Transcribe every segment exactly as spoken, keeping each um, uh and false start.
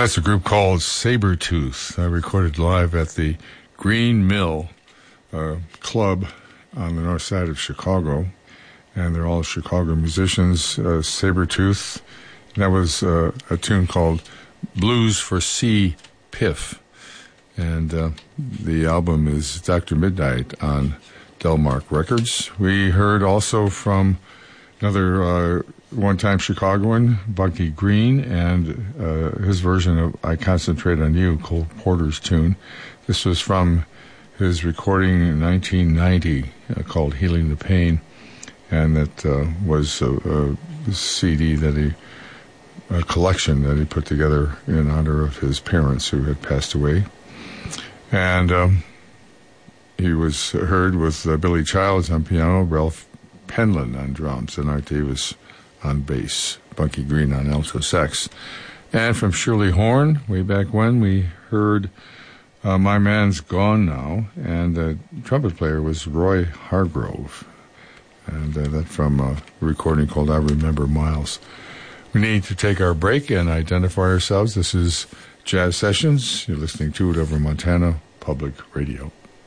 That's a group called Sabretooth, uh, recorded live at the Green Mill uh, Club on the north side of Chicago. And they're all Chicago musicians. Uh, Sabretooth, that was uh, a tune called Blues for C. Piff. And uh, the album is Doctor Midnight on Delmark Records. We heard also from another uh, one-time Chicagoan, Bunky Green, and uh, his version of I Concentrate on You, Cole Porter's tune. This was from his recording in nineteen ninety uh, called Healing the Pain, and that uh, was a, a C D that he, a collection that he put together in honor of his parents who had passed away. And um, he was heard with uh, Billy Childs on piano, Ralph Penland on drums, and Art Davis on bass, Bunky Green on alto sax. And from Shirley Horn, way back when, we heard uh, My Man's Gone Now, and the trumpet player was Roy Hargrove. And uh, that from a recording called I Remember Miles. We need to take our break and identify ourselves. This is Jazz Sessions. You're listening to it over Montana Public Radio.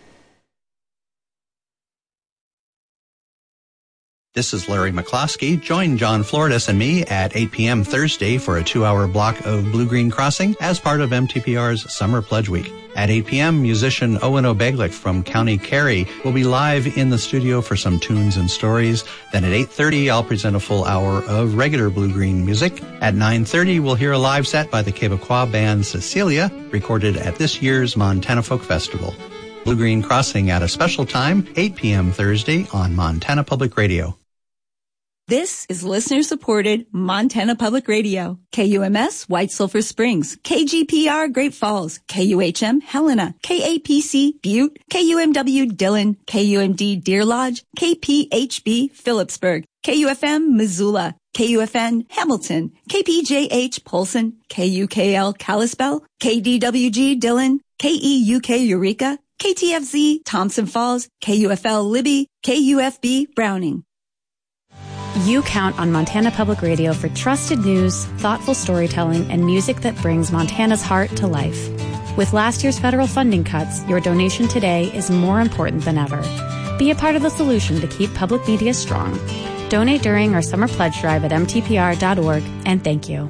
This is Larry McCloskey. Join John Floridas and me at eight p.m. Thursday for a two-hour block of Blue Green Crossing as part of M T P R's Summer Pledge Week. At eight p.m., musician Owen O'Beglick from County Kerry will be live in the studio for some tunes and stories. Then at eight thirty, I'll present a full hour of regular Blue Green music. At nine thirty, we'll hear a live set by the Quebecois band Cecilia, recorded at this year's Montana Folk Festival. Blue Green Crossing at a special time, eight p.m. Thursday on Montana Public Radio. This is listener-supported Montana Public Radio. K U M S White Sulphur Springs, K G P R Great Falls, K U H M Helena, K A P C Butte, K U M W Dillon, K U M D Deer Lodge, K P H B Phillipsburg, K U F M Missoula, K U F N Hamilton, K P J H Polson, K U K L Kalispell, K D W G Dillon, K E U K Eureka, K T F Z Thompson Falls, K U F L Libby, K U F B Browning. You count on Montana Public Radio for trusted news, thoughtful storytelling, and music that brings Montana's heart to life. With last year's federal funding cuts, your donation today is more important than ever. Be a part of the solution to keep public media strong. Donate during our summer pledge drive at m t p r dot org, and thank you.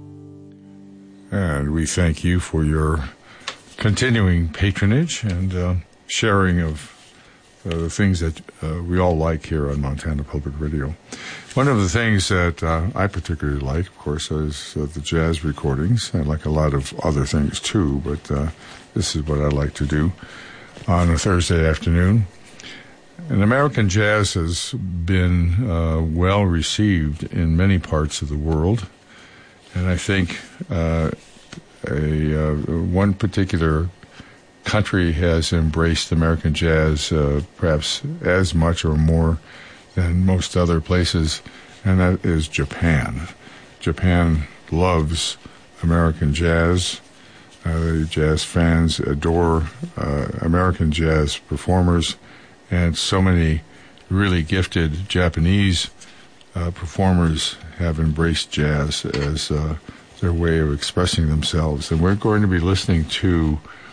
And we thank you for your continuing patronage and uh, sharing of Uh, the things that uh, we all like here on Montana Public Radio. One of the things that uh, I particularly like, of course, is uh, the jazz recordings. I like a lot of other things too, but uh, this is what I like to do on a Thursday afternoon. And American jazz has been uh, well received in many parts of the world, and I think uh, a uh, one particular country has embraced American jazz uh, perhaps as much or more than most other places, and that is Japan. Japan loves American jazz. Uh, the jazz fans adore uh, American jazz performers, and so many really gifted Japanese uh, performers have embraced jazz as uh, their way of expressing themselves. And we're going to be listening to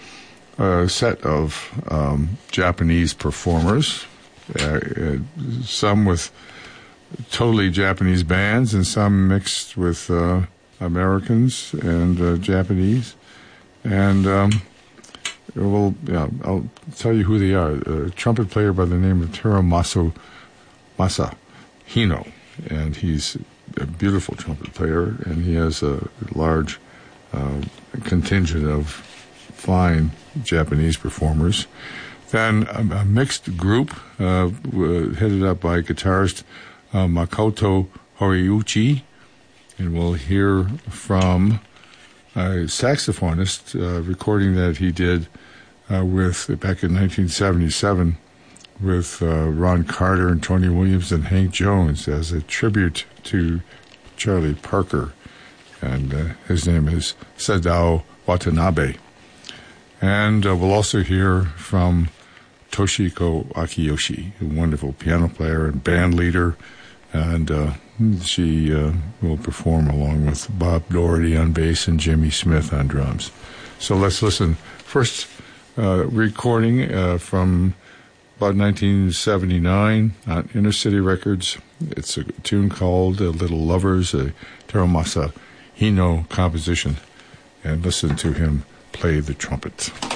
a set of um, Japanese performers, uh, uh, some with totally Japanese bands and some mixed with uh, Americans and uh, Japanese. And um, we'll, yeah, I'll tell you who they are. A trumpet player by the name of Teramasu Masa Hino, and he's a beautiful trumpet player, and he has a large uh, contingent of fine Japanese performers. Then a, a mixed group uh, headed up by guitarist uh, Makoto Horiuchi, and we'll hear from a saxophonist uh, recording that he did uh, with back in nineteen seventy-seven with uh, Ron Carter and Tony Williams and Hank Jones as a tribute to Charlie Parker, and uh, his name is Sadao Watanabe. And uh, we'll also hear from Toshiko Akiyoshi, a wonderful piano player and band leader, And uh, she uh, will perform along with Bob Doherty on bass and Jimmy Smith on drums. So let's listen. First uh, recording uh, from about nineteen seventy-nine on Inner City Records. It's a tune called uh, Little Lovers, a Terumasa Hino composition. And listen to him play the trumpet.